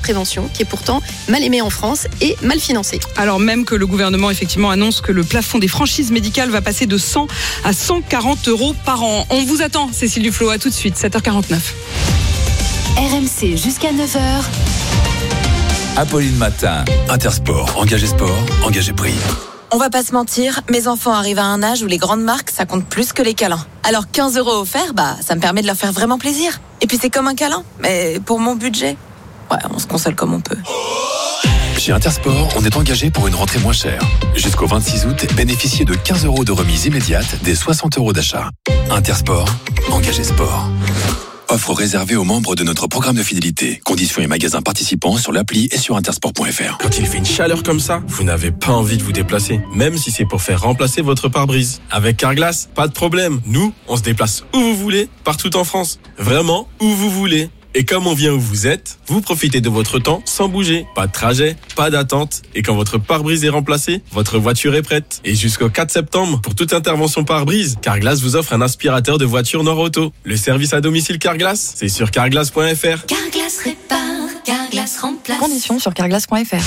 prévention qui est pourtant mal aimée en France et mal financée. Alors même que le gouvernement effectivement annonce que le plafond des franchises médicales va passer de 100 à 140 € par an. On vous attend, Cécile Duflot, à tout de suite, 7h49. RMC jusqu'à 9h. Apolline Matin. Intersport, engagé sport, engagé prix. On va pas se mentir, mes enfants arrivent à un âge où les grandes marques, ça compte plus que les câlins. Alors 15 € offerts, ça me permet de leur faire vraiment plaisir. Et puis c'est comme un câlin, mais pour mon budget, ouais, on se console comme on peut. Chez Intersport, on est engagé pour une rentrée moins chère. Jusqu'au 26 août, bénéficiez de 15 € de remise immédiate des 60 € d'achat. Intersport, engagé sport. Offre réservée aux membres de notre programme de fidélité. Conditions et magasins participants sur l'appli et sur intersport.fr. Quand il fait une chaleur comme ça, vous n'avez pas envie de vous déplacer, même si c'est pour faire remplacer votre pare-brise. Avec Carglass, pas de problème. Nous, on se déplace où vous voulez, partout en France. Vraiment, où vous voulez. Et comme on vient où vous êtes, vous profitez de votre temps sans bouger. Pas de trajet, pas d'attente. Et quand votre pare-brise est remplacé, votre voiture est prête. Et jusqu'au 4 septembre, pour toute intervention pare-brise, Carglass vous offre un aspirateur de voiture Nord-Auto. Le service à domicile Carglass, c'est sur carglass.fr. Carglass répare, Carglass remplace. Conditions sur carglass.fr.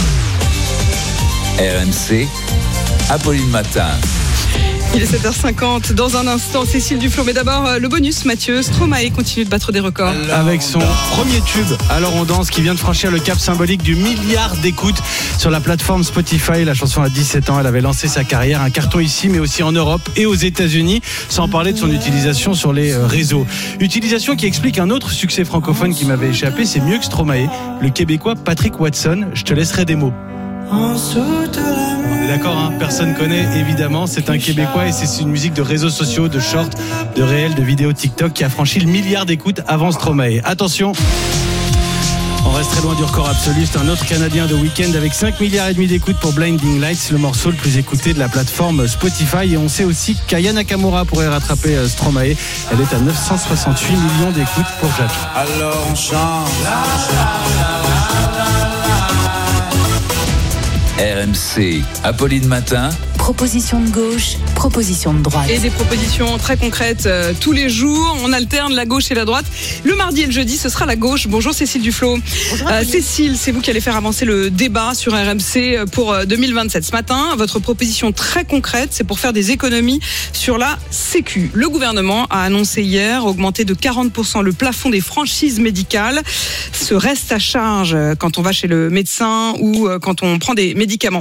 RMC, Apolline Matin. Il est 7h50. Dans un instant, Cécile Duflot. Mais d'abord, le bonus, Mathieu. Stromae continue de battre des records. Avec son premier tube, Alors on danse, qui vient de franchir le cap symbolique du milliard d'écoutes sur la plateforme Spotify. La chanson a 17 ans. Elle avait lancé sa carrière. Un carton ici, mais aussi en Europe et aux États-Unis, sans parler de son utilisation sur les réseaux. Utilisation qui explique un autre succès francophone qui m'avait échappé. C'est mieux que Stromae. Le Québécois Patrick Watson. Je te laisserai des mots. On est d'accord, hein, personne connaît évidemment. C'est un Québécois et c'est une musique de réseaux sociaux, de shorts, de réels, de vidéos TikTok qui a franchi le milliard d'écoutes avant Stromae. Attention, on reste très loin du record absolu. C'est un autre Canadien de Weeknd avec 5,5 milliards d'écoutes pour Blinding Lights, le morceau le plus écouté de la plateforme Spotify. Et on sait aussi qu'Aya Nakamura pourrait rattraper Stromae. Elle est à 968 millions d'écoutes pour Jaja. Alors on chante. RMC, Apolline Matin. Proposition de gauche, proposition de droite. Et des propositions très concrètes tous les jours. On alterne la gauche et la droite. Le mardi et le jeudi, ce sera la gauche. Bonjour Cécile Duflot. Bonjour. Cécile, c'est vous qui allez faire avancer le débat sur RMC pour 2027. Ce matin, votre proposition très concrète, c'est pour faire des économies sur la Sécu. Le gouvernement a annoncé hier augmenter de 40% le plafond des franchises médicales. Ce reste à charge quand on va chez le médecin ou quand on prend des médicaments.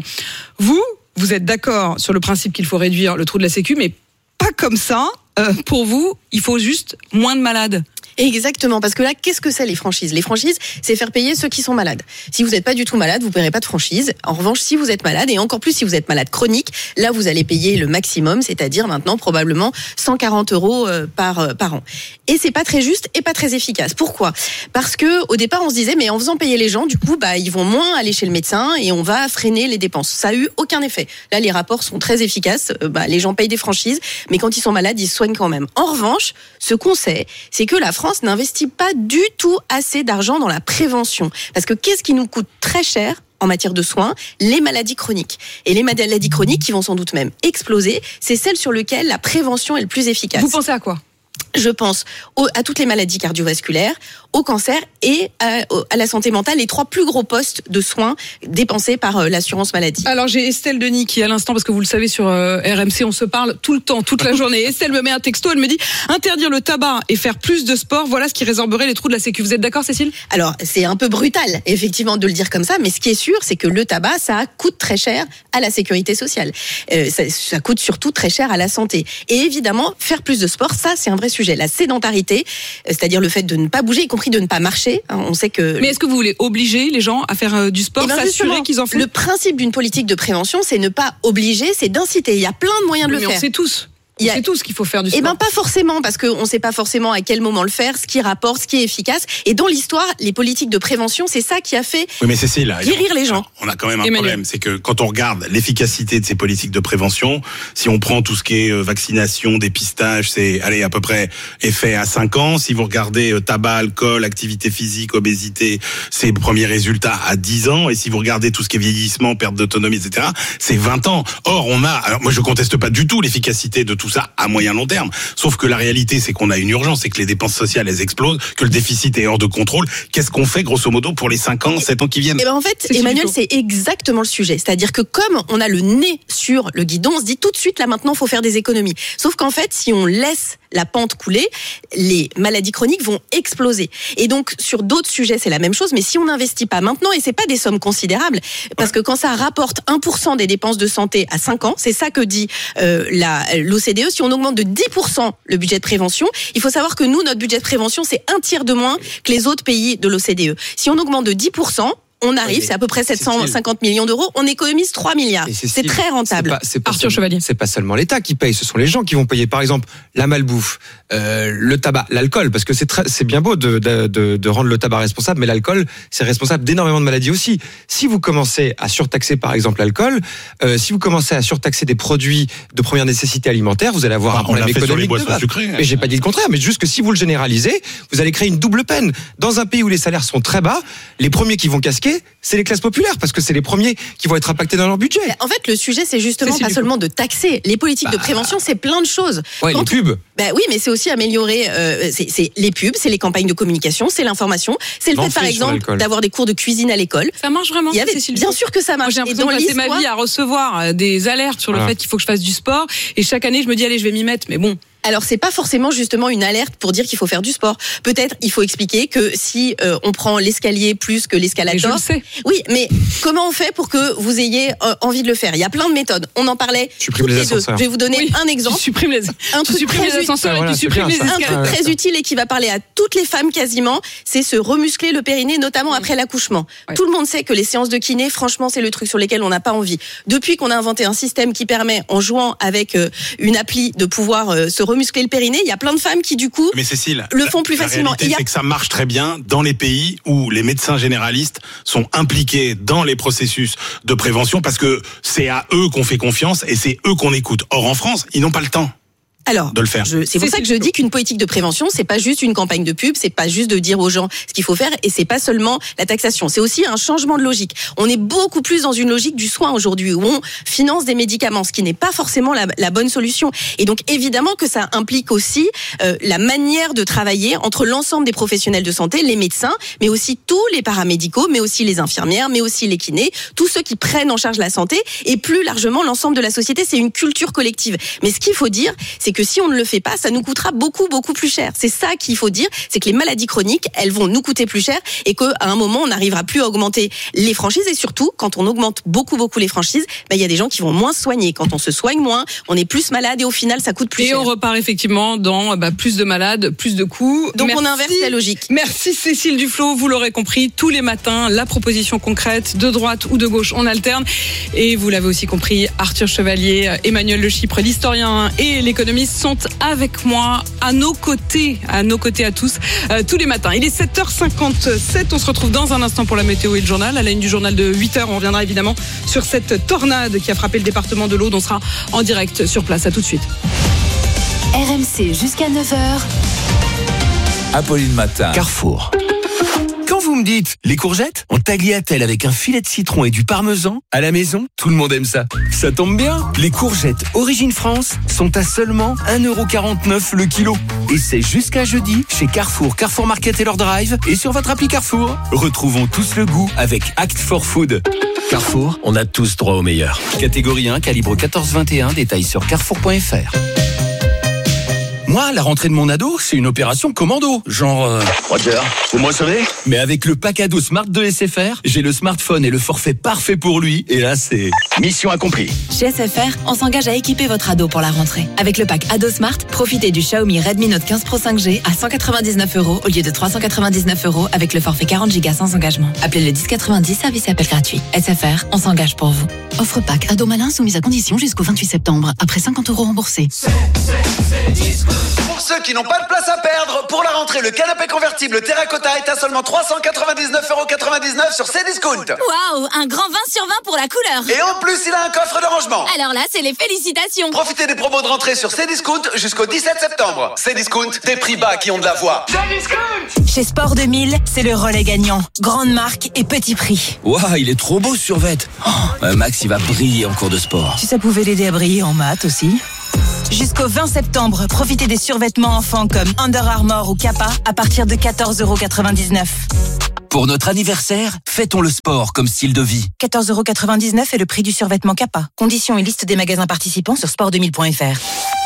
Vous êtes d'accord sur le principe qu'il faut réduire le trou de la Sécu, mais pas comme ça. Pour vous, il faut juste moins de malades. Exactement, parce que là, qu'est-ce que c'est les franchises ? Les franchises, c'est faire payer ceux qui sont malades. Si vous n'êtes pas du tout malade, vous ne paierez pas de franchise. En revanche, si vous êtes malade, et encore plus si vous êtes malade chronique, là, vous allez payer le maximum, c'est-à-dire maintenant probablement 140 € par an. Et c'est pas très juste et pas très efficace. Pourquoi ? Parce que au départ, on se disait, mais en faisant payer les gens, du coup, ils vont moins aller chez le médecin et on va freiner les dépenses. Ça a eu aucun effet. Là, les rapports sont très efficaces. Les gens payent des franchises, mais quand ils sont malades, ils se soignent quand même. En revanche, ce qu'on sait, c'est que la France n'investit pas du tout assez d'argent dans la prévention. Parce que qu'est-ce qui nous coûte très cher en matière de soins ? Les maladies chroniques. Et les maladies chroniques qui vont sans doute même exploser, c'est celles sur lesquelles la prévention est le plus efficace. Vous pensez à quoi ? Je pense à toutes les maladies cardiovasculaires, au cancer et à la santé mentale, les 3 plus gros postes de soins dépensés par l'assurance maladie. Alors j'ai Estelle Denis qui à l'instant, parce que vous le savez sur RMC, on se parle tout le temps, toute la journée. Estelle me met un texto, elle me dit interdire le tabac et faire plus de sport, voilà ce qui résorberait les trous de la Sécu. Vous êtes d'accord, Cécile ? Alors c'est un peu brutal effectivement de le dire comme ça, mais ce qui est sûr, c'est que le tabac, ça coûte très cher à la sécurité sociale. Ça coûte surtout très cher à la santé. Et évidemment, faire plus de sport, ça c'est un vrai sujet. La sédentarité, c'est-à-dire le fait de ne pas bouger, y compris de ne pas marcher. On sait que. Mais est-ce que vous voulez obliger les gens à faire du sport, s'assurer qu'ils en font ? Le principe d'une politique de prévention, c'est ne pas obliger, c'est d'inciter. Il y a plein de moyens de le faire. On sait tous. C'est tout ce qu'il faut faire du sport. Eh ben pas forcément, parce qu'on ne sait pas forcément à quel moment le faire, ce qui rapporte, ce qui est efficace. Et dans l'histoire, les politiques de prévention, c'est ça qui a fait guérir les gens. On a quand même un problème, c'est que quand on regarde l'efficacité de ces politiques de prévention, si on prend tout ce qui est vaccination, dépistage, c'est à peu près effet à 5 ans. Si vous regardez tabac, alcool, activité physique, obésité, c'est premiers résultats à 10 ans. Et si vous regardez tout ce qui est vieillissement, perte d'autonomie, etc., c'est 20 ans. Or, alors moi je conteste pas du tout l'efficacité de tout tout ça à moyen long terme. Sauf que la réalité, c'est qu'on a une urgence, c'est que les dépenses sociales, elles explosent, que le déficit est hors de contrôle. Qu'est-ce qu'on fait, grosso modo, pour les 5 ans, 7 ans qui viennent? Eh ben en fait, Emmanuel, c'est exactement le sujet. C'est-à-dire que comme on a le nez sur le guidon, on se dit tout de suite, là maintenant, il faut faire des économies. Sauf qu'en fait, si on laisse la pente couler, les maladies chroniques vont exploser. Et donc, sur d'autres sujets, c'est la même chose, mais si on n'investit pas maintenant, et c'est pas des sommes considérables, parce que quand ça rapporte 1% des dépenses de santé à 5 ans, c'est ça que dit l'OCDE, si on augmente de 10% le budget de prévention, il faut savoir que nous, notre budget de prévention, c'est 1/3 de moins que les autres pays de l'OCDE. Si on augmente de 10%, on arrive, c'est à peu près 750 millions d'euros, on économise 3 milliards. C'est très rentable. Arthur Chevalier. C'est pas seulement l'État qui paye, ce sont les gens qui vont payer. Par exemple, la malbouffe, le tabac, l'alcool, parce que c'est bien beau de rendre le tabac responsable, mais l'alcool, c'est responsable d'énormément de maladies aussi. Si vous commencez à surtaxer, par exemple, l'alcool, si vous commencez à surtaxer des produits de première nécessité alimentaire, vous allez avoir un problème économique. Mais j'ai pas dit le contraire, mais juste que si vous le généralisez, vous allez créer une double peine. Dans un pays où les salaires sont très bas, les premiers qui vont casquer, c'est les classes populaires, parce que c'est les premiers qui vont être impactés dans leur budget. En fait, le sujet, c'est justement pas seulement de taxer. Les politiques de prévention, c'est plein de choses. Ouais, les pubs. Oui, mais c'est aussi améliorer. C'est les pubs, c'est les campagnes de communication, c'est l'information, c'est le fait, par exemple, d'avoir des cours de cuisine à l'école. Ça marche vraiment, Cécile? Bien sûr que ça marche. Moi, j'ai l'impression de passer ma vie à recevoir des alertes sur le fait qu'il faut que je fasse du sport. Et chaque année, je me dis, allez, je vais m'y mettre. Mais bon. Alors, c'est pas forcément justement une alerte pour dire qu'il faut faire du sport. Peut-être il faut expliquer que si on prend l'escalier plus que l'escalator. Je le sais. Oui, mais comment on fait pour que vous ayez envie de le faire? Il y a plein de méthodes. On en parlait toutes les deux. Je vais vous donner un exemple. Tu supprimes les ascenseurs et tu supprimes les escaliers. Un truc très utile et qui va parler à toutes les femmes quasiment, c'est se remuscler le périnée, notamment après l'accouchement. Ouais. Tout le monde sait que les séances de kiné, franchement, c'est le truc sur lequel on n'a pas envie. Depuis qu'on a inventé un système qui permet, en jouant avec une appli, de pouvoir se remuscler le périnée, il y a plein de femmes qui du coup le font plus facilement. La réalité, c'est que ça marche très bien dans les pays où les médecins généralistes sont impliqués dans les processus de prévention, parce que c'est à eux qu'on fait confiance et c'est eux qu'on écoute. Or en France, ils n'ont pas le temps. Alors, de le faire. C'est pour ça que je dis qu'une politique de prévention, c'est pas juste une campagne de pub, c'est pas juste de dire aux gens ce qu'il faut faire, et c'est pas seulement la taxation. C'est aussi un changement de logique. On est beaucoup plus dans une logique du soin aujourd'hui, où on finance des médicaments, ce qui n'est pas forcément la bonne solution. Et donc, évidemment que ça implique aussi la manière de travailler entre l'ensemble des professionnels de santé, les médecins, mais aussi tous les paramédicaux, mais aussi les infirmières, mais aussi les kinés, tous ceux qui prennent en charge la santé, et plus largement l'ensemble de la société. C'est une culture collective. Mais ce qu'il faut dire, c'est que si on ne le fait pas, ça nous coûtera beaucoup plus cher. C'est ça qu'il faut dire, c'est que les maladies chroniques, elles vont nous coûter plus cher, et qu'à un moment, on n'arrivera plus à augmenter les franchises, et surtout, quand on augmente beaucoup les franchises, il y a des gens qui vont moins se soigner. Quand on se soigne moins, on est plus malade, et au final, ça coûte plus cher. Et on repart effectivement dans plus de malades, plus de coûts. Donc on inverse la logique. Merci Cécile Duflot, vous l'aurez compris, tous les matins, la proposition concrète, de droite ou de gauche, on alterne. Et vous l'avez aussi compris, Arthur Chevalier, Emmanuel Le Chypre, l'historien et l'économiste sont avec moi, à nos côtés à tous, tous les matins. Il est 7h57, on se retrouve dans un instant pour la météo et le journal. À la une du journal de 8h, on reviendra évidemment sur cette tornade qui a frappé le département de l'Aude. On sera en direct sur place, à tout de suite. RMC jusqu'à 9h. Apolline Matin, Carrefour. Quand vous me dites les courgettes en tagliatelle avec un filet de citron et du parmesan, à la maison, tout le monde aime ça. Ça tombe bien, les courgettes Origine France sont à seulement 1,49€ le kilo. Et c'est jusqu'à jeudi chez Carrefour, Carrefour Market et leur drive, et sur votre appli Carrefour. Retrouvons tous le goût avec Act for Food. Carrefour, on a tous droit au meilleur. Catégorie 1, calibre 14-21, détails sur carrefour.fr. Moi, la rentrée de mon ado, c'est une opération commando. Genre... Roger, vous me recevez ? Mais avec le pack ado Smart de SFR, j'ai le smartphone et le forfait parfait pour lui. Et là, c'est... mission accomplie. Chez SFR, on s'engage à équiper votre ado pour la rentrée. Avec le pack Ado Smart, profitez du Xiaomi Redmi Note 15 Pro 5G à 199€ au lieu de 399€ avec le forfait 40Go sans engagement. Appelez le 1090, service et appel gratuit. SFR, on s'engage pour vous. Offre pack ado malin soumise à condition jusqu'au 28 septembre, après 50€ remboursés. Pour ceux qui n'ont pas de place à perdre, pour la rentrée, le canapé convertible Terracotta est à seulement 399,99€ sur Cdiscount. Waouh, un grand 20 sur 20 pour la couleur. Et en plus, il a un coffre de rangement. Alors là, c'est les félicitations. Profitez des promos de rentrée sur Cdiscount jusqu'au 17 septembre. Cdiscount, des prix bas qui ont de la voix. Cdiscount. Chez Sport 2000, c'est le relais gagnant. Grande marque et petit prix. Waouh, il est trop beau ce survêt. Max, il va briller en cours de sport. Si ça pouvait l'aider à briller en maths aussi. Jusqu'au 20 septembre, profitez des survêtements enfants comme Under Armour ou Kappa à partir de 14,99 €. Pour notre anniversaire, fêtons le sport comme style de vie. 14,99 € est le prix du survêtement Kappa. Conditions et liste des magasins participants sur sport2000.fr.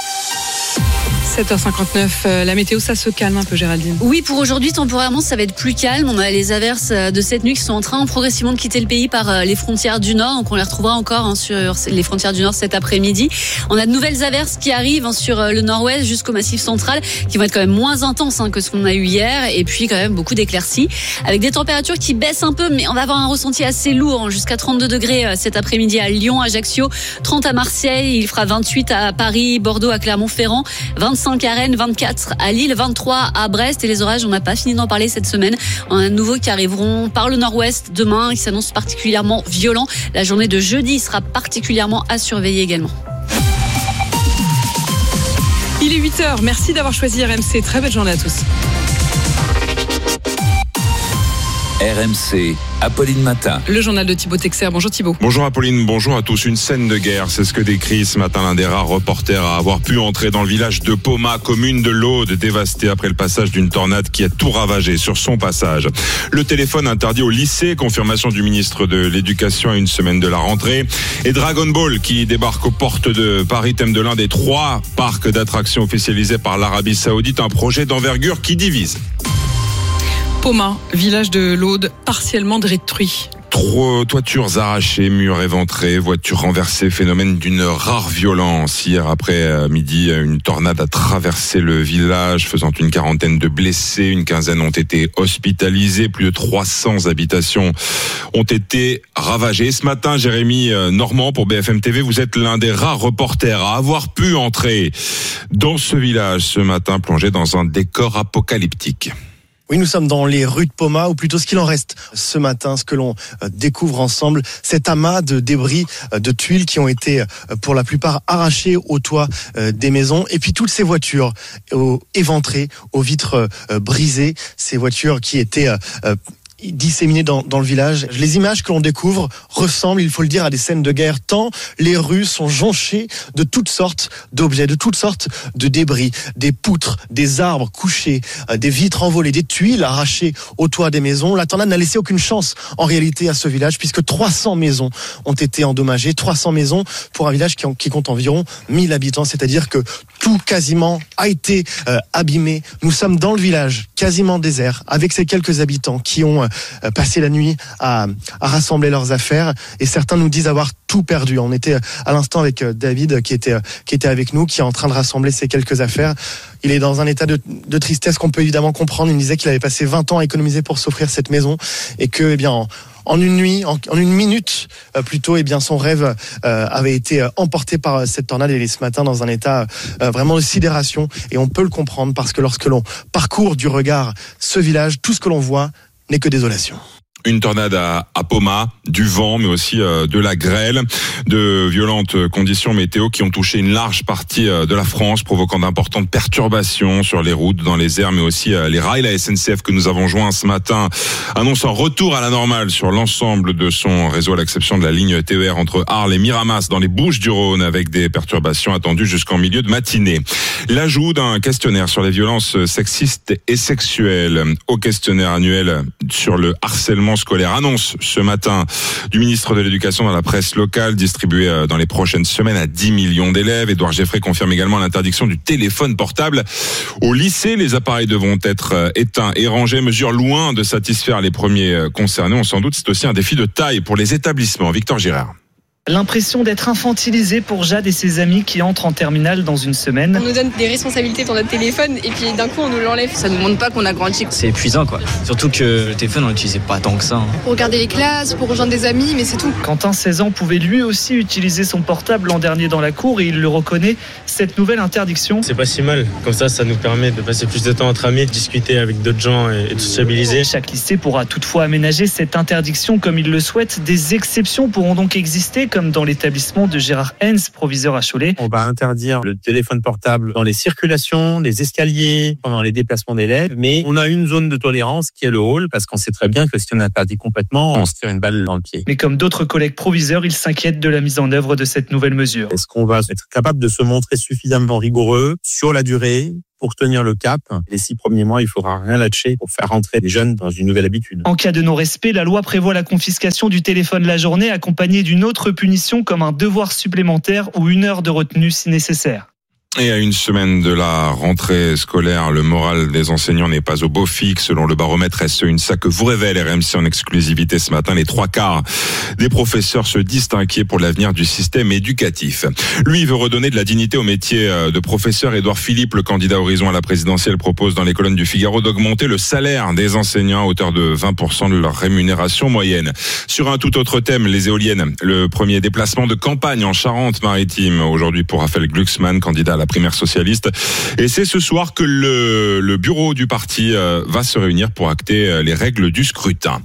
7h59, la météo, ça se calme un peu, Géraldine. Oui, pour aujourd'hui, temporairement, ça va être plus calme. On a les averses de cette nuit qui sont en train progressivement de quitter le pays par les frontières du Nord. Donc on les retrouvera encore sur les frontières du Nord cet après-midi. On a de nouvelles averses qui arrivent sur le Nord-Ouest jusqu'au Massif central, qui vont être quand même moins intenses que ce qu'on a eu hier. Et puis quand même beaucoup d'éclaircies, avec des températures qui baissent un peu, mais on va avoir un ressenti assez lourd, jusqu'à 32 degrés cet après-midi à Lyon, Ajaccio, 30 à Marseille, il fera 28 à Paris, Bordeaux, à Clermont-Ferrand, 25 à Rennes, 24 à Lille, 23 à Brest. Et les orages, on n'a pas fini d'en parler cette semaine. On a de nouveaux qui arriveront par le nord-ouest demain, qui s'annoncent particulièrement violents. La journée de jeudi sera particulièrement à surveiller également. Il est 8h, merci d'avoir choisi RMC. Très belle journée à tous. RMC, Apolline Matin. Le journal de Thibaut Texer. Bonjour Thibaut. Bonjour Apolline, bonjour à tous. Une scène de guerre, c'est ce que décrit ce matin l'un des rares reporters à avoir pu entrer dans le village de Poma, commune de l'Aude, dévastée après le passage d'une tornade qui a tout ravagé sur son passage. Le téléphone interdit au lycée, confirmation du ministre de l'Éducation à une semaine de la rentrée. Et Dragon Ball qui débarque aux portes de Paris, thème de l'un des 3 parcs d'attractions officialisés par l'Arabie Saoudite, un projet d'envergure qui divise. Poma, village de l'Aude, partiellement détruit. Toitures arrachées, murs éventrés, voitures renversées, phénomène d'une rare violence. Hier après-midi, une tornade a traversé le village, faisant une quarantaine de blessés. Une quinzaine ont été hospitalisés. Plus de 300 habitations ont été ravagées. Ce matin, Jérémy Normand pour BFM TV, vous êtes l'un des rares reporters à avoir pu entrer dans ce village ce matin, plongé dans un décor apocalyptique. Oui, nous sommes dans les rues de Poma, ou plutôt ce qu'il en reste ce matin, ce que l'on découvre ensemble, cet amas de débris, de tuiles qui ont été pour la plupart arrachées au toit des maisons, et puis toutes ces voitures éventrées, aux vitres brisées, ces voitures qui étaient disséminées dans le village. Les images que l'on découvre ressemblent, il faut le dire, à des scènes de guerre, tant les rues sont jonchées de toutes sortes d'objets, de toutes sortes de débris, des poutres, des arbres couchés, des vitres envolées, des tuiles arrachées au toit des maisons. La tornade n'a laissé aucune chance en réalité à ce village, puisque 300 maisons ont été endommagées, 300 maisons pour un village qui compte environ 1000 habitants, c'est-à-dire que tout quasiment a été abîmé. Nous sommes dans le village, quasiment désert, avec ces quelques habitants qui ont passé la nuit à rassembler leurs affaires, et certains nous disent avoir tout perdu. On était à l'instant avec David qui était avec nous, qui est en train de rassembler ses quelques affaires. Il est dans un état de tristesse qu'on peut évidemment comprendre. Il me disait qu'il avait passé 20 ans à économiser pour s'offrir cette maison, et que en une nuit, en une minute plutôt, son rêve avait été emporté par cette tornade. Et il est ce matin dans un état vraiment de sidération, et on peut le comprendre, parce que lorsque l'on parcourt du regard ce village, tout ce que l'on voit n'est que désolation. Une tornade à Poma, du vent, mais aussi de la grêle, de violentes conditions météo qui ont touché une large partie de la France, provoquant d'importantes perturbations sur les routes, dans les airs, mais aussi les rails. La SNCF que nous avons joint ce matin annonce un retour à la normale sur l'ensemble de son réseau, à l'exception de la ligne TER entre Arles et Miramas dans les Bouches-du-Rhône, avec des perturbations attendues jusqu'en milieu de matinée. L'ajout d'un questionnaire sur les violences sexistes et sexuelles au questionnaire annuel sur le harcèlement scolaire, annonce ce matin du ministre de l'Éducation dans la presse locale, distribué dans les prochaines semaines à 10 millions d'élèves. Édouard Geffray confirme également l'interdiction du téléphone portable au lycée. Les appareils devront être éteints et rangés, mesure loin de satisfaire les premiers concernés. On s'en doute, c'est aussi un défi de taille pour les établissements. Victor Girard. L'impression d'être infantilisé pour Jade et ses amis qui entrent en terminale dans une semaine. On nous donne des responsabilités dans notre téléphone et puis d'un coup on nous l'enlève. Ça ne montre pas qu'on a grandi. C'est épuisant quoi. Surtout que le téléphone on l'utilisait pas tant que ça. Pour regarder les classes, pour rejoindre des amis, mais c'est tout. Quentin, 16 ans, pouvait lui aussi utiliser son portable l'an dernier dans la cour, et il le reconnaît, cette nouvelle interdiction. C'est pas si mal. Comme ça nous permet de passer plus de temps entre amis, de discuter avec d'autres gens et de sociabiliser. Chaque lycée pourra toutefois aménager cette interdiction comme il le souhaite. Des exceptions pourront donc exister, comme dans l'établissement de Gérard Hens, proviseur à Cholet. On va interdire le téléphone portable dans les circulations, les escaliers, pendant les déplacements d'élèves, mais on a une zone de tolérance qui est le hall, parce qu'on sait très bien que si on interdit complètement, on se tire une balle dans le pied. Mais comme d'autres collègues proviseurs, ils s'inquiètent de la mise en œuvre de cette nouvelle mesure. Est-ce qu'on va être capable de se montrer suffisamment rigoureux sur la durée pour tenir le cap? Les 6 premiers mois, il faudra rien lâcher pour faire rentrer les jeunes dans une nouvelle habitude. En cas de non-respect, la loi prévoit la confiscation du téléphone la journée accompagnée d'une autre punition comme un devoir supplémentaire ou 1 heure de retenue si nécessaire. Et à une semaine de la rentrée scolaire, le moral des enseignants n'est pas au beau fixe. Selon le baromètre SE-UNSA que vous révèle RMC en exclusivité ce matin, les 3/4 des professeurs se disent inquiets pour l'avenir du système éducatif. Lui, il veut redonner de la dignité au métier de professeur. Édouard Philippe, le candidat Horizon à la présidentielle, propose dans les colonnes du Figaro d'augmenter le salaire des enseignants à hauteur de 20% de leur rémunération moyenne. Sur un tout autre thème, les éoliennes. Le premier déplacement de campagne en Charente-Maritime aujourd'hui pour Raphaël Glucksmann, candidat à la primaire socialiste. Et c'est ce soir que le bureau du parti va se réunir pour acter les règles du scrutin.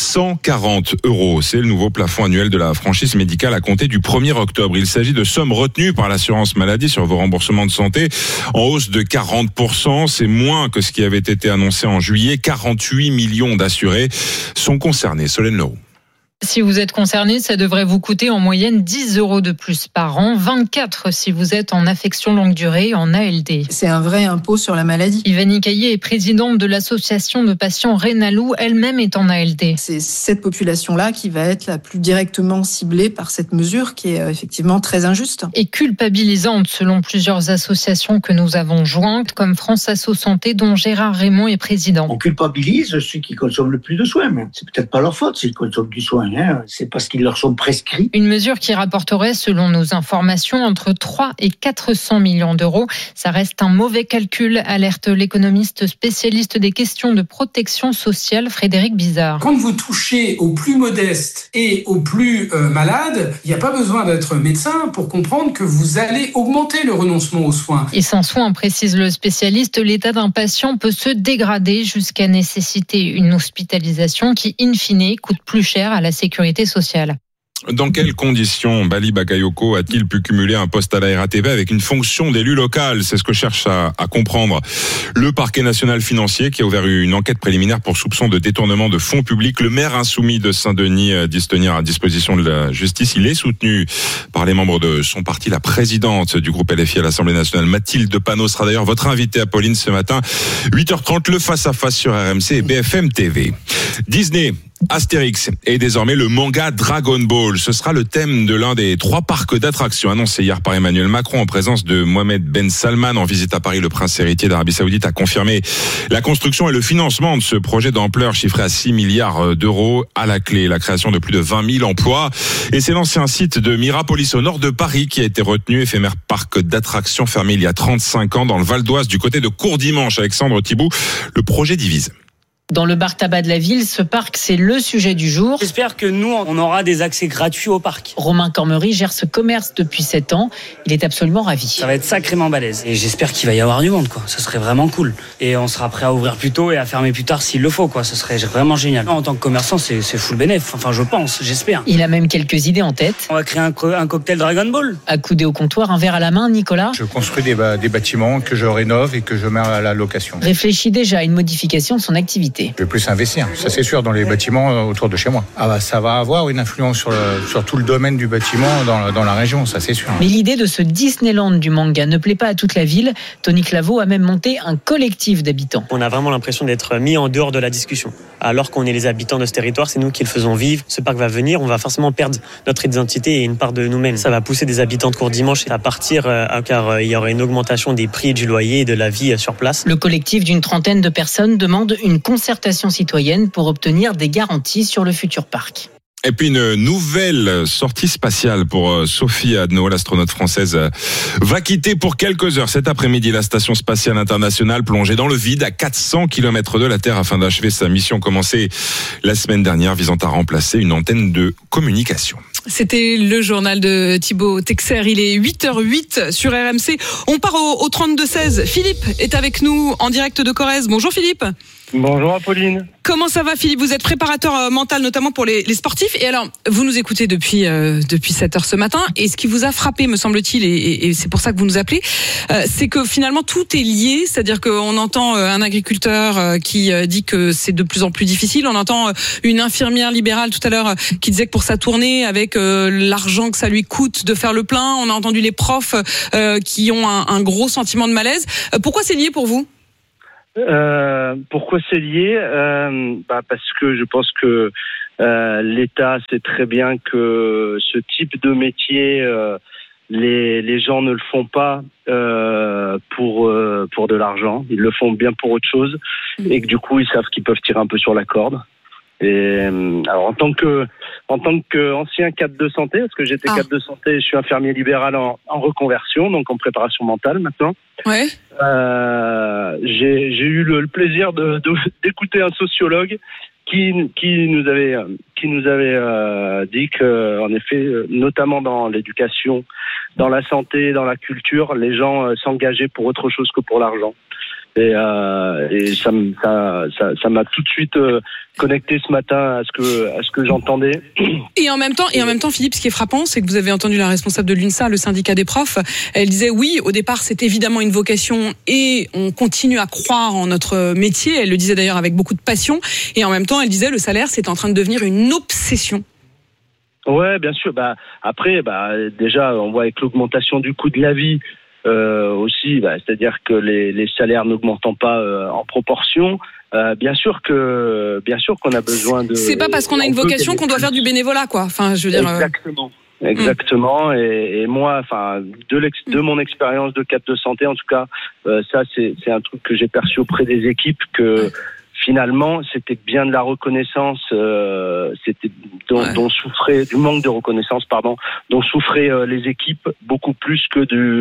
140 €, c'est le nouveau plafond annuel de la franchise médicale à compter du 1er octobre. Il s'agit de sommes retenues par l'assurance maladie sur vos remboursements de santé en hausse de 40%. C'est moins que ce qui avait été annoncé en juillet. 48 millions d'assurés sont concernés. Solène Leroux. Si vous êtes concerné, ça devrait vous coûter en moyenne 10 € de plus par an, 24 si vous êtes en affection longue durée, en ALD. C'est un vrai impôt sur la maladie. Ivani Caillé est présidente de l'association de patients Rénalou, elle-même est en ALD. C'est cette population-là qui va être la plus directement ciblée par cette mesure qui est effectivement très injuste. Et culpabilisante selon plusieurs associations que nous avons jointes, comme France Asso Santé, dont Gérard Raymond est président. On culpabilise ceux qui consomment le plus de soins, mais c'est peut-être pas leur faute s'ils consomment du soin. C'est parce qu'ils leur sont prescrits. Une mesure qui rapporterait, selon nos informations, entre 3 et 400 millions d'euros. Ça reste un mauvais calcul, alerte l'économiste spécialiste des questions de protection sociale, Frédéric Bizarre. Quand vous touchez aux plus modestes et aux plus malades, il n'y a pas besoin d'être médecin pour comprendre que vous allez augmenter le renoncement aux soins. Et sans soins, précise le spécialiste, l'état d'un patient peut se dégrader jusqu'à nécessiter une hospitalisation qui, in fine, coûte plus cher à la sécurité sociale. Dans quelles conditions Bali Bakayoko a-t-il pu cumuler un poste à la RATP avec une fonction d'élu local? C'est ce que cherche à comprendre le parquet national financier qui a ouvert une enquête préliminaire pour soupçon de détournement de fonds publics. Le maire insoumis de Saint-Denis dit se tenir à disposition de la justice. Il est soutenu par les membres de son parti. La présidente du groupe LFI à l'Assemblée nationale, Mathilde Panot, sera d'ailleurs votre invitée, Apolline, ce matin. 8h30, le face-à-face sur RMC et BFM TV. Disney, Astérix et désormais le manga Dragon Ball. Ce sera le thème de l'un des 3 parcs d'attractions annoncés hier par Emmanuel Macron en présence de Mohamed Ben Salman. En visite à Paris, le prince héritier d'Arabie Saoudite a confirmé la construction et le financement de ce projet d'ampleur chiffré à 6 milliards d'euros. À la clé, la création de plus de 20 000 emplois. Et c'est l'ancien site de Mirapolis au nord de Paris qui a été retenu. Éphémère parc d'attractions fermé il y a 35 ans dans le Val d'Oise du côté de Courdimanche. Alexandre Thibault, le projet divise. Dans le bar tabac de la ville, ce parc, c'est le sujet du jour. J'espère que nous, on aura des accès gratuits au parc. Romain Cormery gère ce commerce depuis 7 ans. Il est absolument ravi. Ça va être sacrément balèze. Et j'espère qu'il va y avoir du monde, quoi. Ce serait vraiment cool. Et on sera prêt à ouvrir plus tôt et à fermer plus tard s'il le faut, quoi. Ce serait vraiment génial. En tant que commerçant, c'est full bénéf. Enfin, je pense, j'espère. Il a même quelques idées en tête. On va créer un cocktail Dragon Ball. Accoudé au comptoir, un verre à la main, Nicolas. Je construis des bâtiments que je rénove et que je mets à la location. Réfléchit déjà à une modification de son activité. Je vais plus investir. Ça c'est sûr, dans les bâtiments autour de chez moi. Ça va avoir une influence sur tout le domaine du bâtiment dans la région, ça c'est sûr. Mais l'idée de ce Disneyland du manga ne plaît pas à toute la ville. Tony Claveau a même monté un collectif d'habitants. On a vraiment l'impression d'être mis en dehors de la discussion. Alors qu'on est les habitants de ce territoire, c'est nous qui le faisons vivre. Ce parc va venir, on va forcément perdre notre identité et une part de nous-mêmes. Ça va pousser des habitants de Courdimanche à partir car il y aura une augmentation des prix du loyer et de la vie sur place. Le collectif d'une trentaine de personnes demande une concertation citoyenne pour obtenir des garanties sur le futur parc. Et puis une nouvelle sortie spatiale pour Sophie Adno, l'astronaute française, va quitter pour quelques heures cet après-midi la station spatiale internationale plongée dans le vide à 400 km de la Terre afin d'achever sa mission commencée la semaine dernière visant à remplacer une antenne de communication. C'était le journal de Thibaut Texer. Il est 8h08 sur RMC. On part au 32-16. Philippe est avec nous en direct de Corrèze. Bonjour Philippe. Bonjour Apolline. Comment ça va Philippe ? Vous êtes préparateur mental notamment pour les sportifs. Et alors, vous nous écoutez depuis 7h ce matin. Et ce qui vous a frappé, me semble-t-il, et c'est pour ça que vous nous appelez, c'est que finalement tout est lié. C'est-à-dire qu'on entend un agriculteur qui dit que c'est de plus en plus difficile. On entend une infirmière libérale tout à l'heure qui disait que pour sa tournée, avec l'argent que ça lui coûte de faire le plein, on a entendu les profs qui ont un gros sentiment de malaise. Pourquoi c'est lié pour vous ? Pourquoi c'est lié ? Parce que je pense que l'État sait très bien que ce type de métier, les gens ne le font pas pour de l'argent. Ils le font bien pour autre chose, et que du coup ils savent qu'ils peuvent tirer un peu sur la corde. Et alors en tant qu'ancien cadre de santé, parce que j'étais cadre de santé, je suis infirmier libéral en reconversion, donc en préparation mentale maintenant. Ouais. J'ai eu le plaisir d'écouter un sociologue qui nous avait dit que, en effet, notamment dans l'éducation, dans la santé, dans la culture, les gens s'engageaient pour autre chose que pour l'argent. Et ça m'a tout de suite connecté ce matin à ce que j'entendais. Et en même temps, Philippe, ce qui est frappant, c'est que vous avez entendu la responsable de l'UNSA, le syndicat des profs. Elle disait oui, au départ, c'est évidemment une vocation et on continue à croire en notre métier. Elle le disait d'ailleurs avec beaucoup de passion. Et en même temps, elle disait le salaire, c'est en train de devenir une obsession. Ouais, bien sûr. Après, déjà, on voit avec l'augmentation du coût de la vie. Aussi, c'est-à-dire que les salaires n'augmentant pas en proportion. Bien sûr qu'on a besoin de. C'est pas parce qu'on a une vocation qu'on doit faire du bénévolat, quoi. Enfin, je veux dire. Exactement. Et moi, de mon expérience de cadre de santé, en tout cas, ça c'est un truc que j'ai perçu auprès des équipes que. Finalement, c'était bien de la reconnaissance, c'était dont souffrait du manque de reconnaissance, dont souffraient les équipes beaucoup plus que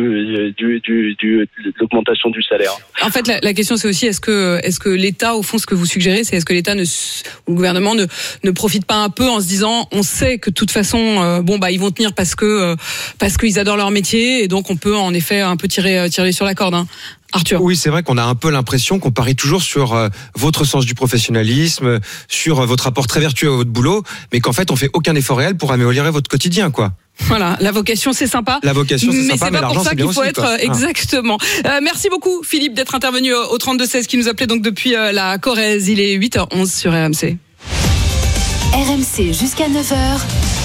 de l'augmentation du salaire. En fait, la question c'est aussi est-ce que l'État, au fond, ce que vous suggérez, c'est est-ce que l'État ou le gouvernement ne profite pas un peu en se disant, on sait que de toute façon, ils vont tenir parce qu'ils adorent leur métier et donc on peut en effet un peu tirer sur la corde. Hein. Arthur. Oui, c'est vrai qu'on a un peu l'impression qu'on parie toujours sur votre sens du professionnalisme, sur votre rapport très vertueux à votre boulot, mais qu'en fait, on fait aucun effort réel pour améliorer votre quotidien, quoi. Voilà, la vocation c'est sympa. La vocation c'est sympa, mais l'argent c'est bien aussi. Mais c'est pas pour ça qu'il faut être exactement. Merci beaucoup Philippe d'être intervenu au 32-16 qui nous appelait donc depuis la Corrèze. Il est 8h11 sur RMC. RMC jusqu'à 9h.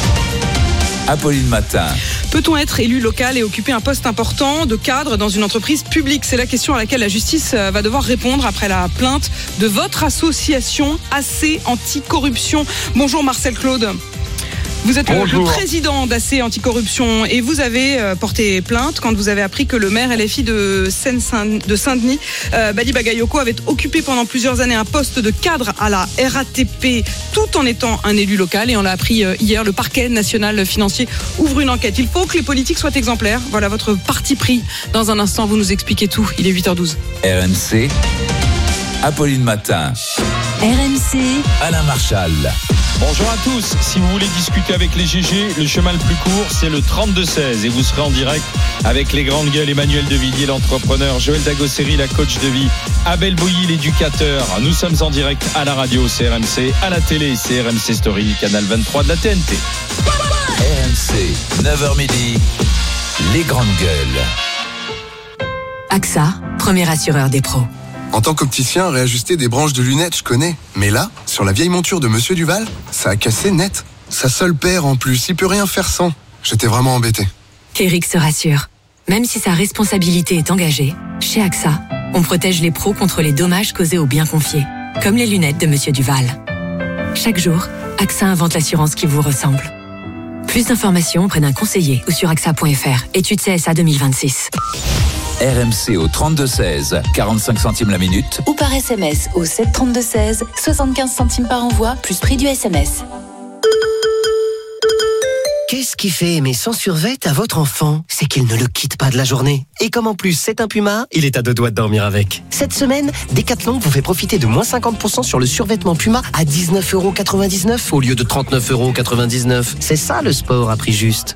Apolline Matin. Peut-on être élu local et occuper un poste important de cadre dans une entreprise publique ? C'est la question à laquelle la justice va devoir répondre après la plainte de votre association AC Anticorruption. Bonjour Marcel Claude. Vous êtes le président d'AC Anticorruption et vous avez porté plainte quand vous avez appris que le maire LFI de Saint-Denis, Bali Bagayoko, avait occupé pendant plusieurs années un poste de cadre à la RATP tout en étant un élu local. Et on l'a appris hier, le parquet national financier ouvre une enquête. Il faut que les politiques soient exemplaires. Voilà votre parti pris. Dans un instant, vous nous expliquez tout. Il est 8h12. RMC, Apolline Matin. RMC, Alain Marchal. Bonjour à tous, si vous voulez discuter avec les GG, le chemin le plus court, c'est le 32-16 et vous serez en direct avec les grandes gueules Emmanuel Devilliers, l'entrepreneur, Joël Dagosseri, la coach de vie, Abel Bouilly, l'éducateur. Nous sommes en direct à la radio, c'est RMC, à la télé, c'est RMC Story, canal 23 de la TNT. RMC, 9h midi, les grandes gueules. AXA, premier assureur des pros. En tant qu'opticien, réajuster des branches de lunettes, je connais. Mais là, sur la vieille monture de Monsieur Duval, ça a cassé net. Sa seule paire en plus, il peut rien faire sans. J'étais vraiment embêté. Qu'Eric se rassure. Même si sa responsabilité est engagée, chez AXA, on protège les pros contre les dommages causés aux biens confiés. Comme les lunettes de Monsieur Duval. Chaque jour, AXA invente l'assurance qui vous ressemble. Plus d'informations auprès d'un conseiller ou sur AXA.fr. Étude CSA 2026. RMC au 32-16, 45 centimes la minute. Ou par SMS au 732-16, 75 centimes par envoi, plus prix du SMS. Qu'est-ce qui fait aimer son survêt à votre enfant ? C'est qu'il ne le quitte pas de la journée. Et comme en plus c'est un Puma, il est à 2 doigts de dormir avec. Cette semaine, Decathlon vous fait profiter de moins 50% sur le survêtement Puma à 19,99€ au lieu de 39,99€. C'est ça le sport à prix juste.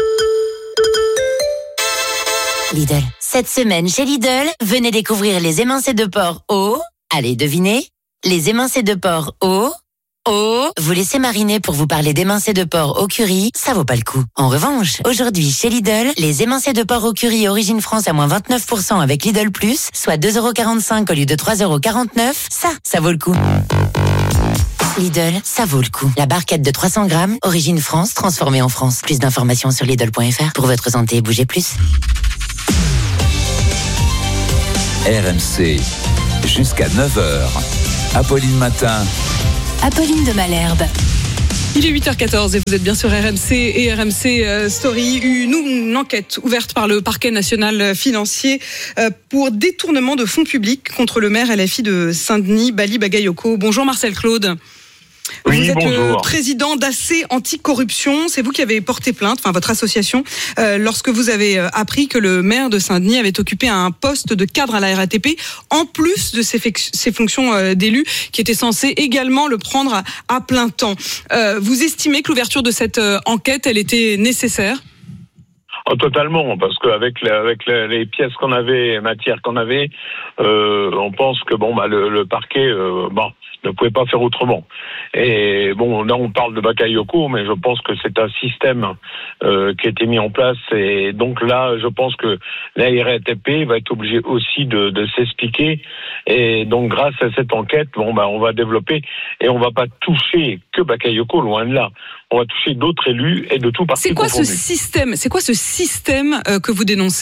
Lidl. Cette semaine chez Lidl, venez découvrir les émincés de porc au... Allez, devinez. Les émincés de porc vous laissez mariner pour vous parler d'émincés de porc au curry, ça vaut pas le coup. En revanche, aujourd'hui chez Lidl, les émincés de porc au curry Origine France à moins 29% avec Lidl Plus, soit 2,45€ au lieu de 3,49€, ça vaut le coup. Lidl, ça vaut le coup. La barquette de 300 grammes, Origine France, transformée en France. Plus d'informations sur Lidl.fr. Pour votre santé, bougez plus. RMC, jusqu'à 9h. Apolline Matin. Apolline de Malherbe. Il est 8h14 et vous êtes bien sur RMC et RMC Story. Une enquête ouverte par le parquet national financier pour détournement de fonds publics contre le maire LFI de Saint-Denis, Bali Bagayoko. Bonjour Marcel Claude. Oui, vous êtes bonjour. Président d'AC Anticorruption. C'est vous qui avez porté plainte, enfin votre association, lorsque vous avez appris que le maire de Saint-Denis avait occupé un poste de cadre à la RATP, en plus de ses fonctions d'élu, qui étaient censées également le prendre à plein temps. Vous estimez que l'ouverture de cette enquête, elle était nécessaire ? Totalement, parce qu'avec les pièces qu'on avait, matières qu'on avait, on pense que le parquet ne pouvait pas faire autrement. Et là on parle de Bakayoko, mais je pense que c'est un système qui a été mis en place, et donc là je pense que la RATP va être obligée aussi de s'expliquer, et donc grâce à cette enquête, on va développer, et on va pas toucher que Bakayoko, loin de là. On va toucher d'autres élus et de tout parti confondu. C'est quoi ce système que vous dénoncez ?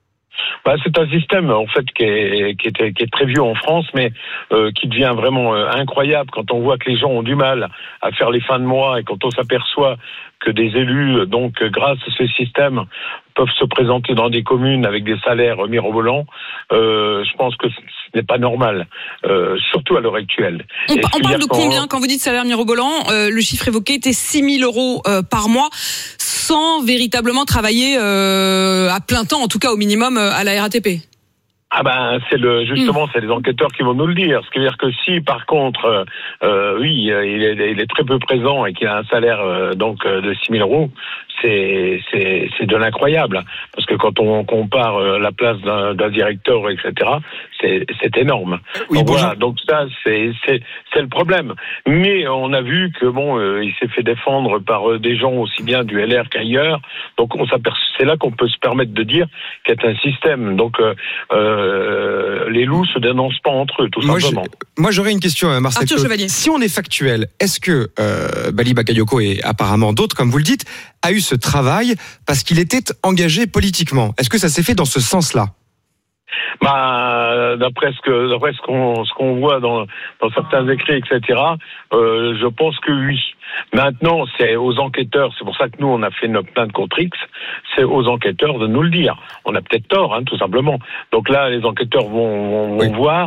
C'est un système en fait qui est très vieux en France, mais qui devient vraiment incroyable quand on voit que les gens ont du mal à faire les fins de mois, et quand on s'aperçoit que des élus, donc grâce à ce système, peuvent se présenter dans des communes avec des salaires mirobolants. Je pense que ce n'est pas normal, surtout à l'heure actuelle. On parle de combien quand vous dites salaire mirobolant? Le chiffre évoqué était 6 000 euros par mois, sans véritablement travailler à plein temps, en tout cas au minimum à la RATP. C'est les enquêteurs qui vont nous le dire. Ce qui veut dire que si, par contre, il est très peu présent et qu'il a un salaire de 6 000 euros, c'est de l'incroyable. Parce que quand on compare la place d'un directeur, etc., c'est énorme. Oui, donc ça, c'est le problème. Mais on a vu que il s'est fait défendre par des gens aussi bien du LR qu'ailleurs. Donc c'est là qu'on peut se permettre de dire qu'il y a un système. Donc les loups se dénoncent pas entre eux, tout simplement. Moi, j'aurais une question, Marcel. Arthur Chevalier. Si on est factuel, est-ce que Bali Bakayoko et apparemment d'autres, comme vous le dites, a eu ce travail parce qu'il était engagé politiquement? Est-ce que ça s'est fait dans ce sens-là? D'après ce qu'on voit dans certains écrits, etc., je pense que oui. Maintenant, c'est aux enquêteurs, c'est pour ça que nous, on a fait notre plainte contre X, c'est aux enquêteurs de nous le dire. On a peut-être tort, tout simplement. Donc là, les enquêteurs vont voir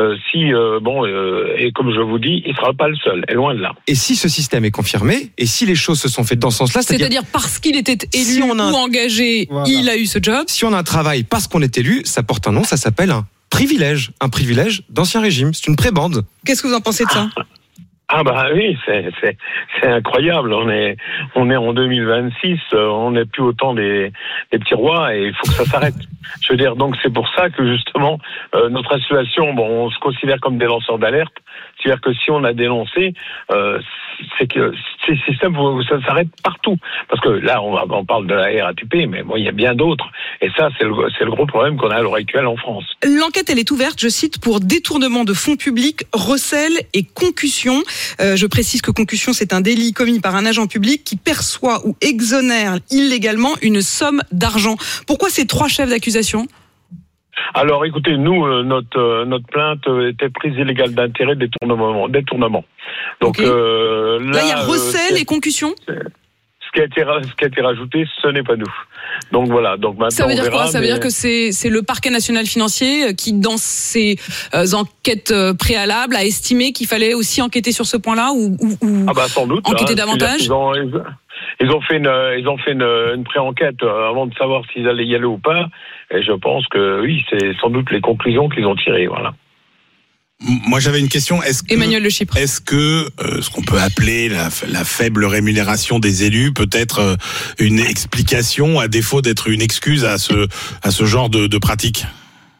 et comme je vous dis, il sera pas le seul, et loin de là. Et si ce système est confirmé, et si les choses se sont faites dans ce sens-là, c'est-à-dire parce qu'il était élu ou engagé, il a eu ce job. Si on a un travail parce qu'on est élu, ça porte un nom, ça s'appelle un privilège d'ancien régime. C'est une prébande. Qu'est-ce que vous en pensez de ça? Oui, c'est incroyable. On est en 2026, on n'est plus autant des petits rois, et il faut que ça s'arrête. Je veux dire, donc c'est pour ça que justement notre association, on se considère comme des lanceurs d'alerte. C'est-à-dire que si on a dénoncé, c'est que ces systèmes, ça s'arrête partout. Parce que là, on parle de la RATP, mais il y a bien d'autres. Et ça, c'est le gros problème qu'on a à l'heure actuelle en France. L'enquête, elle est ouverte, je cite, pour détournement de fonds publics, recel et concussion. Je précise que concussion, c'est un délit commis par un agent public qui perçoit ou exonère illégalement une somme d'argent. Pourquoi ces 3 chefs d'accusation? Alors, écoutez, nous, notre plainte était prise illégale d'intérêt, détournement. Donc là, il y a recel et concussion. Ce qui a été rajouté, ce n'est pas nous. Donc voilà. Donc maintenant, ça veut dire quoi? Ça veut dire que c'est le parquet national financier qui, dans ses enquêtes préalables, a estimé qu'il fallait aussi enquêter sur ce point-là ou sans doute, enquêter davantage. Ils ont fait une pré-enquête avant de savoir s'ils allaient y aller ou pas. Et je pense que oui, c'est sans doute les conclusions qu'ils ont tirées. Voilà. Moi, j'avais une question. Emmanuel Le Chypre. Est-ce que ce qu'on peut appeler la faible rémunération des élus peut être une explication, à défaut d'être une excuse à ce genre de pratique?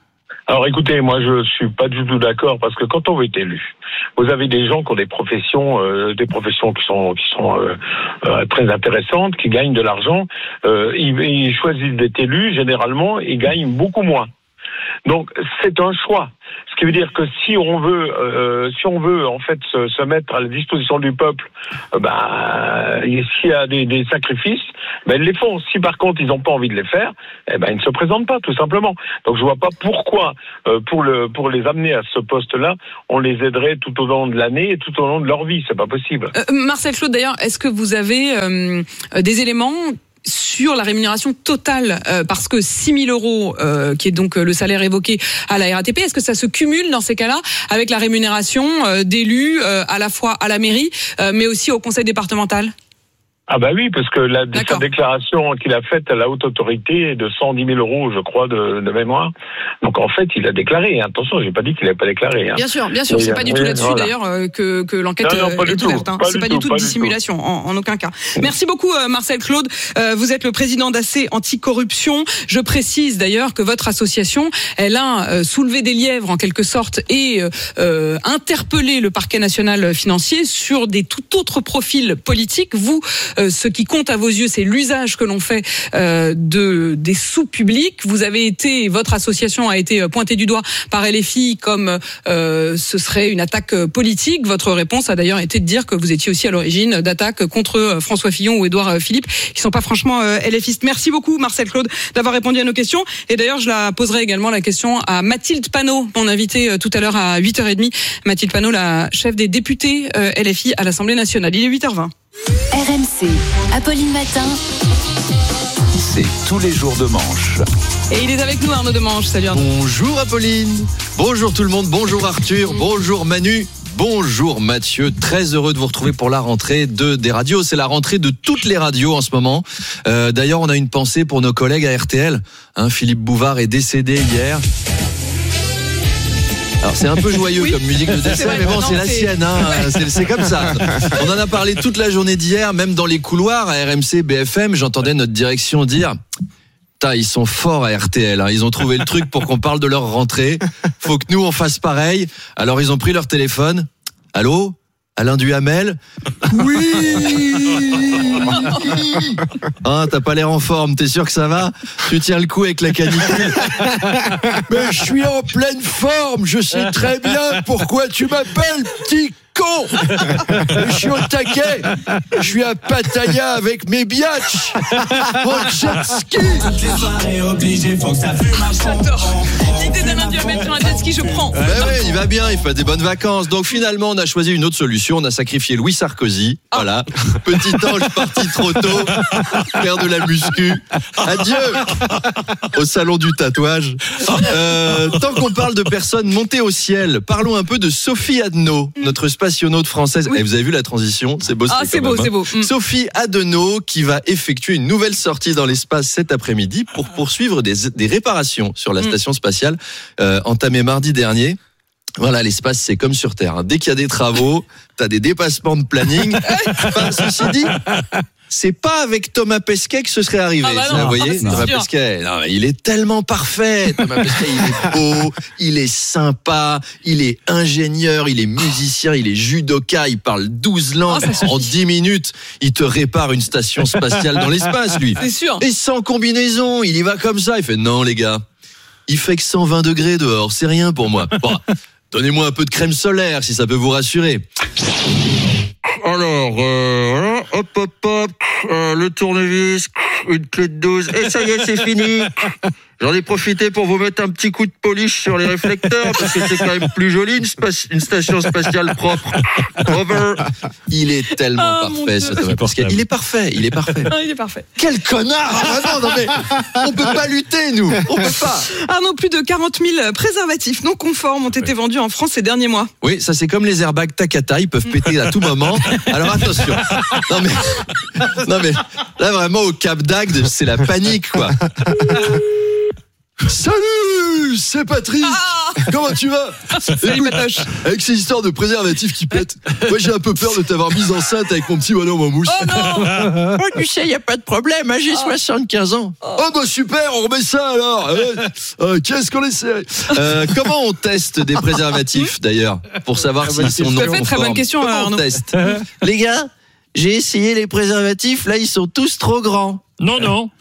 Alors écoutez, moi je suis pas du tout d'accord parce que quand on veut être élu, vous avez des gens qui ont des professions qui sont très intéressantes, qui gagnent de l'argent. Ils choisissent d'être élus, généralement, ils gagnent beaucoup moins. Donc c'est un choix. Ce qui veut dire que si on veut en fait se mettre à la disposition du peuple, s'il y a des sacrifices, ils les font. Si par contre ils n'ont pas envie de les faire, ils ne se présentent pas tout simplement. Donc je vois pas pourquoi pour les amener à ce poste-là, on les aiderait tout au long de l'année et tout au long de leur vie. C'est pas possible. Marcel Claude, d'ailleurs, est-ce que vous avez des éléments sur la rémunération totale, parce que 6 000 euros, qui est donc le salaire évoqué à la RATP, est-ce que ça se cumule dans ces cas-là avec la rémunération d'élus à la fois à la mairie, mais aussi au conseil départemental ? Ah bah oui, parce que sa déclaration qu'il a faite à la haute autorité est de 110 000 euros, je crois, de mémoire. Donc en fait, il a déclaré. Attention, j'ai pas dit qu'il n'avait pas déclaré. Bien sûr, c'est pas du tout là-dessus d'ailleurs que l'enquête est ouverte. C'est pas du tout de dissimulation, en aucun cas. Merci beaucoup Marcel Claude. Vous êtes le président d'AC Anticorruption. Je précise d'ailleurs que votre association, elle a soulevé des lièvres en quelque sorte et interpellé le parquet national financier sur des tout autres profils politiques. Vous, ce qui compte à vos yeux, c'est l'usage que l'on fait des sous publics. Votre association a été pointée du doigt par LFI comme ce serait une attaque politique. Votre réponse a d'ailleurs été de dire que vous étiez aussi à l'origine d'attaques contre François Fillon ou Édouard Philippe, qui sont pas franchement LFistes. Merci beaucoup Marcel Claude d'avoir répondu à nos questions. Et d'ailleurs, je la poserai également la question à Mathilde Panot, mon invitée tout à l'heure à 8h30. Mathilde Panot, la chef des députés LFI à l'Assemblée nationale. Il est 8h20. RMC, Apolline Matin. C'est tous les jours de manche. Et il est avec nous, Arnaud Demanche. Salut Arnaud. Bonjour Apolline. Bonjour tout le monde. Bonjour Arthur. Bonjour Manu. Bonjour Mathieu, très heureux de vous retrouver pour la rentrée des radios. C'est la rentrée de toutes les radios en ce moment. D'ailleurs, on a une pensée pour nos collègues à RTL. Philippe Bouvard est décédé hier. Alors c'est un peu joyeux comme musique de décès, mais bon, c'est la sienne, c'est comme ça. On en a parlé toute la journée d'hier, même dans les couloirs à RMC, BFM, j'entendais notre direction dire ils sont forts à RTL, ils ont trouvé le truc pour qu'on parle de leur rentrée. Faut que nous on fasse pareil. Alors ils ont pris leur téléphone. Allô ? Alain Duhamel ? Oui. T'as pas l'air en forme, t'es sûr que ça va ? Tu tiens le coup avec la canicule ? Mais je suis en pleine forme, je sais très bien pourquoi tu m'appelles, petit con. Je suis au taquet, je suis à Pattaya avec mes biatchs en jet ski. Toutes les soirées obligées, faut que ça fume un fond. J'adore l'idée d'Alain Duhamel sur un jet ski, je prends. Il va bien, il fait des bonnes vacances. Donc finalement, on a choisi une autre solution. On a sacrifié Louis Sarkozy. Voilà, petit ange parti trop tôt, faire de la muscu. Adieu au salon du tatouage. Tant qu'on parle de personnes montées au ciel, parlons un peu de Sophie Adno, notre spationaute française. Oui. Vous avez vu la transition ? C'est beau. C'est beau. Sophie Adno qui va effectuer une nouvelle sortie dans l'espace cet après-midi pour poursuivre des réparations sur la station spatiale entamée mardi dernier. Voilà, l'espace, c'est comme sur Terre. Dès qu'il y a des travaux, t'as des dépassements de planning. Ceci dit, c'est pas avec Thomas Pesquet que ce serait arrivé. Vous voyez, Thomas Pesquet, il est tellement parfait. Thomas Pesquet, il est beau, il est sympa, il est ingénieur, il est musicien, il est judoka, il parle 12 langues. En 10 minutes, il te répare une station spatiale dans l'espace, lui. C'est sûr. Et sans combinaison, il y va comme ça. Il fait non, les gars, il fait que 120 degrés dehors, c'est rien pour moi. Bon, donnez-moi un peu de crème solaire si ça peut vous rassurer. Alors, voilà, hop, le tournevis, une clé de 12, et ça y est, c'est fini. J'en ai profité pour vous mettre un petit coup de polish sur les réflecteurs, parce que c'est quand même plus joli, une station spatiale propre. Over. Il est tellement parfait, ce Thomas Pesquet. Il est parfait. Il est parfait. Quel connard! Non, mais on peut pas lutter, nous. On peut pas. Arnaud, plus de 40 000 préservatifs non conformes ont été vendus en France ces derniers mois. Oui, ça c'est comme les airbags Takata, ils peuvent péter à tout moment. Alors attention. Non mais là vraiment au Cap d'Agde, c'est la panique, quoi. Salut, c'est Patrick. Comment tu vas? Écoute, avec ces histoires de préservatifs qui pètent, moi j'ai un peu peur de t'avoir mise enceinte avec mon petit bonhomme en mousse. Oh non. Oh, tu sais, y a pas de problème, hein, j'ai 75 ans. Oh bah super, on remet ça alors. Qu'est-ce qu'on est serré. Comment on teste des préservatifs d'ailleurs pour savoir s'ils sont non conformes? Très bonne question. Comment on teste? Les gars, j'ai essayé les préservatifs, là ils sont tous trop grands. Non.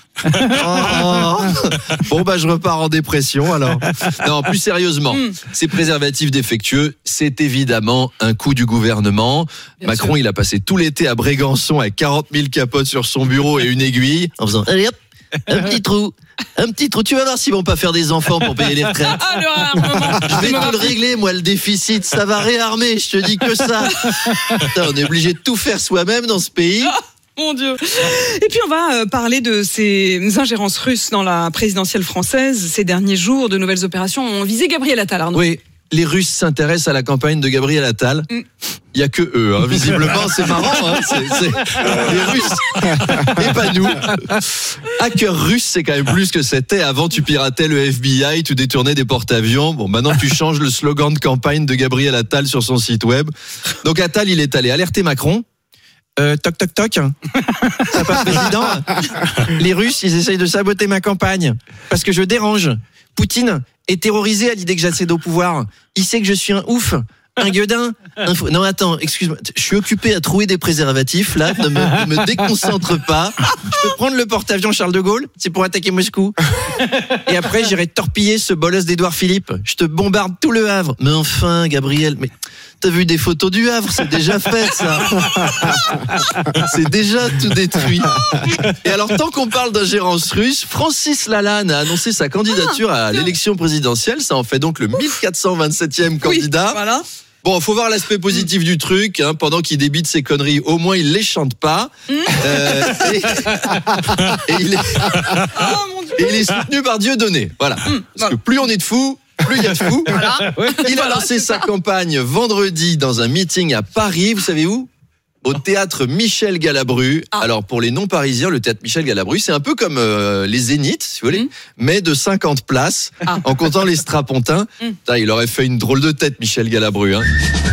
Bon bah je repars en dépression alors. Non, plus sérieusement, ces préservatifs défectueux, c'est évidemment un coup du gouvernement. Macron, il a passé tout l'été à Brégançon avec 40 000 capotes sur son bureau et une aiguille en faisant allez hop, un petit trou. Tu vas voir s'ils vont pas faire des enfants pour payer les retraites. Je vais tout le régler, moi, le déficit, ça va réarmer, je te dis que ça. Putain, on est obligé de tout faire soi-même dans ce pays. Mon Dieu. Et puis on va parler de ces ingérences russes dans la présidentielle française. Ces derniers jours, de nouvelles opérations ont visé Gabriel Attal, Arnaud. Oui, les Russes s'intéressent à la campagne de Gabriel Attal. Il n'y a que eux, hein. Visiblement, c'est marrant. Hein. C'est les Russes et pas nous. Hacker russe, c'est quand même plus que c'était. Avant, tu piratais le FBI, tu détournais des porte-avions. Bon, maintenant, tu changes le slogan de campagne de Gabriel Attal sur son site web. Donc Attal, il est allé alerter Macron. Toc toc toc. Ça passe, président. Les Russes, ils essayent de saboter ma campagne parce que je dérange. Poutine est terrorisé à l'idée que j'accède au pouvoir. Il sait que je suis un ouf, un gueudin. Non attends, excuse-moi, je suis occupé à trouver des préservatifs là. Ne me déconcentre pas. Je peux prendre le porte-avions Charles de Gaulle. C'est pour attaquer Moscou. Et après, j'irai torpiller ce bolos d'Édouard Philippe. Je te bombarde tout le Havre. Mais enfin, Gabriel, mais t'as vu des photos du Havre, c'est déjà fait ça. C'est déjà tout détruit. Et alors, tant qu'on parle d'ingérence russe, Francis Lalanne a annoncé sa candidature à l'élection présidentielle. Ça en fait donc le 1427e candidat. Oui, voilà. Bon, faut voir l'aspect positif du truc. Hein. Pendant qu'il débite ses conneries, au moins il les chante pas. Et il est soutenu par Dieudonné. Voilà. Parce que plus on est de fous, plus il y a de fous. Voilà. Il a lancé sa campagne vendredi dans un meeting à Paris. Vous savez où? Au théâtre Michel Galabru. Alors pour les non-parisiens, le théâtre Michel Galabru, c'est un peu comme les Zéniths, si vous voulez, mais de 50 places, en comptant les strapontins. Putain, il aurait fait une drôle de tête, Michel Galabru. Hein.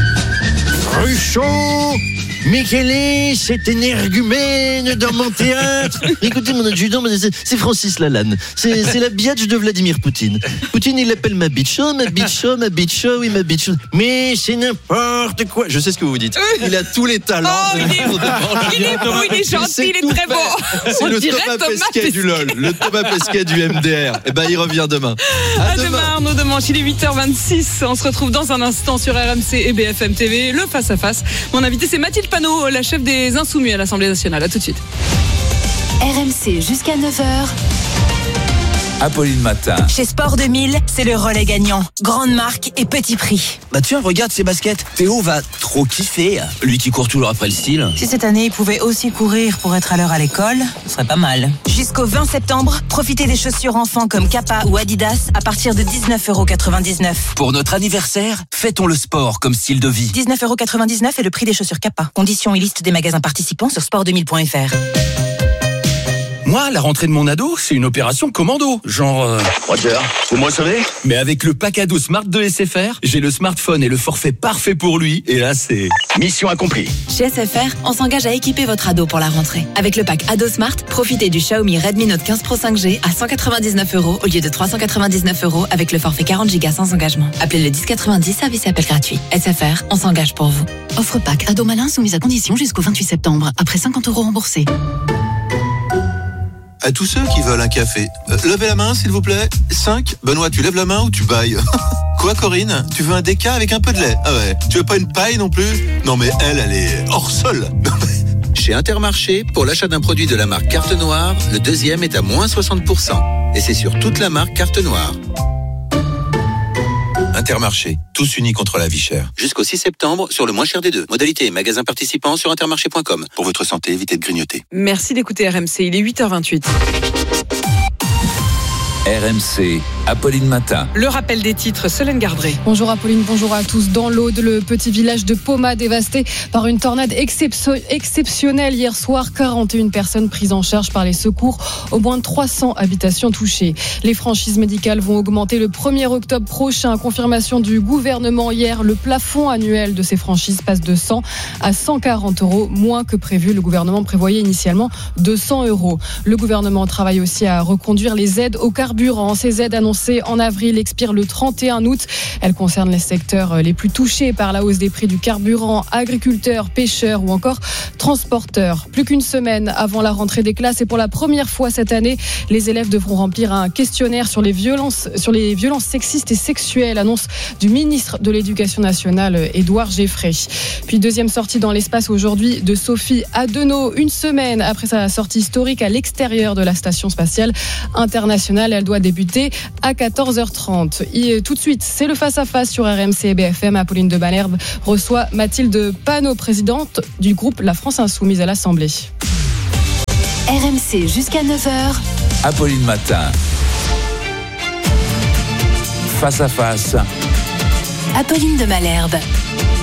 Ruchon, mais quel est cet énergumène dans mon théâtre? Écoutez, mon adjudant, c'est Francis Lalanne. C'est la biatch de Vladimir Poutine. Poutine, il l'appelle ma bitch. Oh, ma bitch, oh, ma bitch, oh, oui, ma bitch. Mais c'est n'importe quoi. Je sais ce que vous vous dites. Il a tous les talents. Oh, il est beau, il est gentil, il est très beau. C'est le Thomas Pesquet du LOL, le Thomas Pesquet du MDR. Eh ben, il revient demain. À demain, Arnaud Demanche. Il est 8h26. On se retrouve dans un instant sur RMC et BFM TV, le face-à-face. Mon invité, c'est Mathilde Panot, la chef des Insoumis à l'Assemblée nationale. À tout de suite. RMC jusqu'à 9h. Apolline Matin. Chez Sport 2000, c'est le relais gagnant. Grande marque et petit prix. Bah tiens, regarde ces baskets. Théo va trop kiffer. Lui qui court toujours après le style. Si cette année, il pouvait aussi courir pour être à l'heure à l'école, ce serait pas mal. Jusqu'au 20 septembre, profitez des chaussures enfants comme Kappa ou Adidas à partir de 19,99 €. Pour notre anniversaire, fêtons le sport comme style de vie. 19,99 € est le prix des chaussures Kappa. Conditions et liste des magasins participants sur sport2000.fr. Moi, la rentrée de mon ado, c'est une opération commando. Genre... Roger, vous me recevez? Mais avec le pack ado Smart de SFR, j'ai le smartphone et le forfait parfait pour lui. Et là, c'est... Mission accomplie. Chez SFR, on s'engage à équiper votre ado pour la rentrée. Avec le pack ado Smart, profitez du Xiaomi Redmi Note 15 Pro 5G à 199 € au lieu de 399 € avec le forfait 40 Go sans engagement. Appelez le 1090, service et appel gratuit. SFR, on s'engage pour vous. Offre pack ado malin soumise à condition jusqu'au 28 septembre. Après 50 € remboursés. À tous ceux qui veulent un café, levez la main s'il vous plaît. 5. Benoît, tu lèves la main ou tu bailles? Quoi Corinne? Tu veux un déca avec un peu de lait? Ah ouais. Tu veux pas une paille non plus? Non mais elle est hors sol. Chez Intermarché, pour l'achat d'un produit de la marque Carte Noire, le deuxième est à moins 60%. Et c'est sur toute la marque Carte Noire. Intermarché, tous unis contre la vie chère. Jusqu'au 6 septembre, sur le moins cher des deux. Modalité et magasins participants sur intermarché.com. Pour votre santé, évitez de grignoter. Merci d'écouter RMC, il est 8h28. RMC, Apolline Matin. Le rappel des titres, Solène Gardré. Bonjour Apolline, bonjour à tous. Dans l'Aude, le petit village de Poma dévasté par une tornade exceptionnelle hier soir. 41 personnes prises en charge par les secours. Au moins 300 habitations touchées. Les franchises médicales vont augmenter le 1er octobre prochain. Confirmation du gouvernement hier. Le plafond annuel de ces franchises passe de 100 à 140 €, moins que prévu. Le gouvernement prévoyait initialement 200 €. Le gouvernement travaille aussi à reconduire les aides au carburant. Ces aides annoncées en avril expirent le 31 août. Elles concernent les secteurs les plus touchés par la hausse des prix du carburant, agriculteurs, pêcheurs ou encore transporteurs. Plus qu'une semaine avant la rentrée des classes et pour la première fois cette année, les élèves devront remplir un questionnaire sur les violences sexistes et sexuelles, annonce du ministre de l'Éducation nationale, Édouard Geffray. Puis deuxième sortie dans l'espace aujourd'hui de Sophie Adenau, une semaine après sa sortie historique à l'extérieur de la station spatiale internationale. Elle doit débuter à 14h30. Et tout de suite, c'est le face-à-face sur RMC et BFM. Apolline de Malherbe reçoit Mathilde Panot, présidente du groupe La France Insoumise à l'Assemblée. RMC jusqu'à 9h. Apolline Matin. Face à face. Apolline de Malherbe.